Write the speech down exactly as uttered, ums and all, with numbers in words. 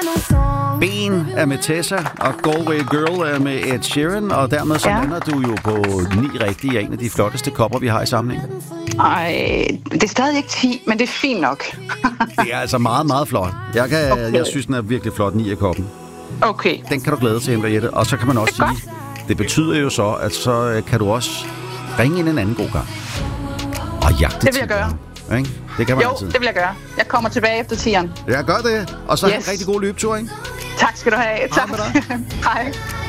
Ben er med Tessa, og Galway Girl er med Ed Sheeran, og dermed så Ja. lander du jo på ni rigtige af en af de flotteste kopper, vi har i samlingen. Ej, det er stadig ikke ti, men det er fint nok. Det er altså meget, meget flot. Jeg, kan, Okay. jeg synes, den er virkelig flot, ni af koppen. Okay. Den kan du glæde til, Henriette. Og så kan man også Det er sige, det betyder jo så, at så øh, kan du også ringe ind en anden god gang. Og jagte Det vil jeg gøre. tieren, ikke? Det kan man Jo, altid. det vil jeg gøre. Jeg kommer tilbage efter tieren. Jeg gør det. Og så yes. Yes. en rigtig god løbetur, ikke? Tak skal du have. Tak. med dig. Hej.